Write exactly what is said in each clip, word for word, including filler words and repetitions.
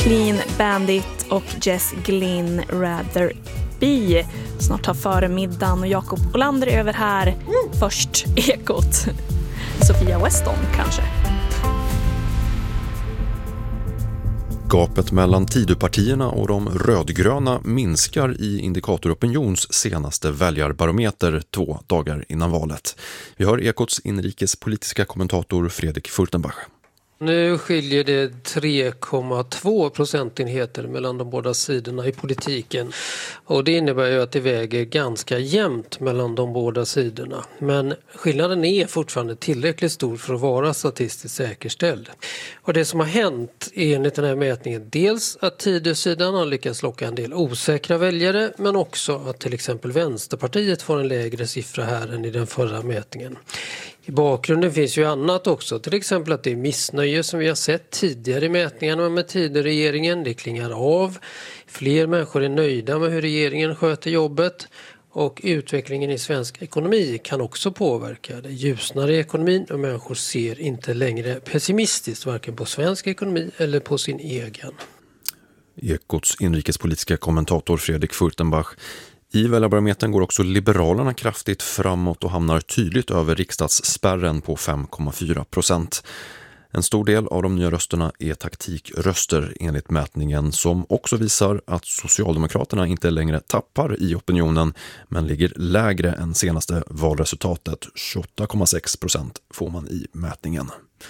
Clean Bandit och Jess Glynn Rather Be. Snart tar före middagen och Jakob Olander över här. Mm. Först Ekot. Sofia Weston kanske. Gapet mellan Tidöpartierna och de rödgröna minskar i Indikator Opinions senaste väljarbarometer två dagar innan valet. Vi hör Ekots inrikespolitiska kommentator Fredrik Furtenbach. Nu skiljer det tre komma två procentenheter mellan de båda sidorna i politiken. Och det innebär ju att det väger ganska jämnt mellan de båda sidorna. Men skillnaden är fortfarande tillräckligt stor för att vara statistiskt säkerställd. Och det som har hänt är enligt den här mätningen dels att Tidösidan har lyckats locka en del osäkra väljare, men också att till exempel Vänsterpartiet får en lägre siffra här än i den förra mätningen. I bakgrunden finns ju annat också, till exempel att det är missnöje som vi har sett tidigare i mätningarna med Tidöregeringen. Det klingar av, fler människor är nöjda med hur regeringen sköter jobbet och utvecklingen i svensk ekonomi kan också påverka. Det ljusnar i ekonomin och människor ser inte längre pessimistiskt varken på svensk ekonomi eller på sin egen. Ekots inrikespolitiska kommentator Fredrik Furtenbach. I väljarbarometern går också Liberalerna kraftigt framåt och hamnar tydligt över riksdagsspärren på fem komma fyra procent. En stor del av de nya rösterna är taktikröster enligt mätningen som också visar att Socialdemokraterna inte längre tappar i opinionen men ligger lägre än senaste valresultatet. tjugoåtta komma sex procent får man i mätningen.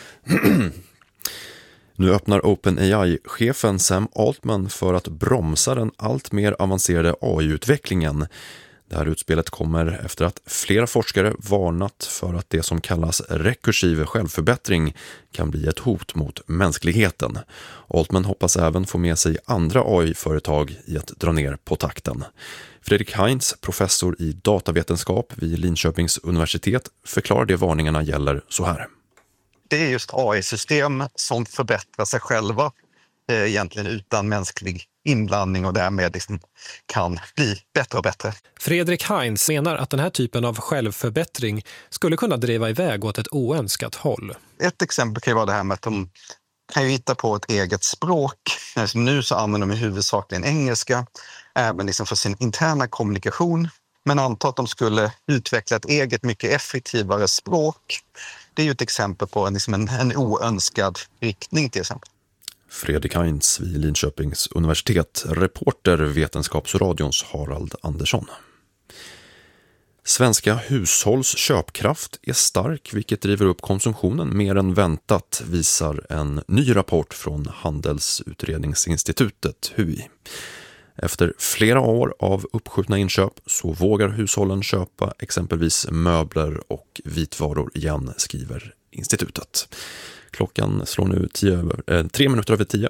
Nu öppnar OpenAI-chefen Sam Altman för att bromsa den allt mer avancerade A I-utvecklingen. Det här utspelet kommer efter att flera forskare varnat för att det som kallas rekursiv självförbättring kan bli ett hot mot mänskligheten. Altman hoppas även få med sig andra A I-företag i att dra ner på takten. Fredrik Heinz, professor i datavetenskap vid Linköpings universitet, förklarar det varningarna gäller så här. Det är just A I-system som förbättrar sig själva eh, egentligen utan mänsklig inblandning och därmed liksom kan bli bättre och bättre. Fredrik Heinz menar att den här typen av självförbättring skulle kunna driva iväg åt ett oönskat håll. Ett exempel kan ju vara det här med att de kan ju hitta på ett eget språk. Som nu så använder de huvudsakligen engelska även liksom för sin interna kommunikation. Men anta att de skulle utveckla ett eget mycket effektivare språk. Det är ju ett exempel på en, liksom en, en oönskad riktning till exempel. Fredrik Heinz vid Linköpings universitet, reporter Vetenskapsradions Harald Andersson. Svenska hushålls köpkraft är stark, vilket driver upp konsumtionen mer än väntat, visar en ny rapport från Handelsutredningsinstitutet H U I. Efter flera år av uppskjutna inköp så vågar hushållen köpa exempelvis möbler och vitvaror igen, skriver institutet. Klockan slår nu tio över, eh, tre minuter över tio.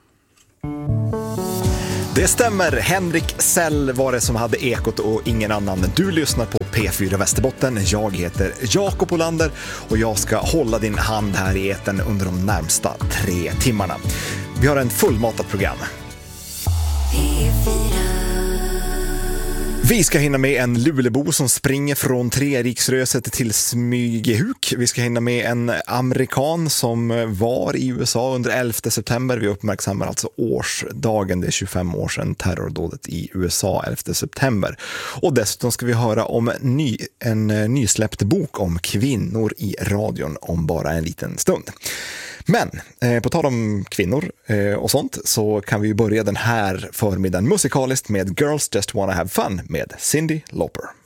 Det stämmer, Henrik Sell var det som hade Ekot och ingen annan. Du lyssnar på P fyra Västerbotten. Jag heter Jakob Olander och jag ska hålla din hand här i eten under de närmsta tre timmarna. Vi har en fullmatat program. Vi ska hinna med en Lulebo som springer från Treriksröset till Smygehuk. Vi ska hinna med en amerikan som var i U S A under elfte september. Vi uppmärksammar alltså årsdagen, det är tjugofem år sedan terrordådet i U S A elfte september. Och dessutom ska vi höra om ny, en nysläppt bok om kvinnor i radion om bara en liten stund. Men eh, på tal om kvinnor eh, och sånt så kan vi börja den här förmiddagen musikaliskt med Girls Just Wanna Have Fun med Cyndi Lauper.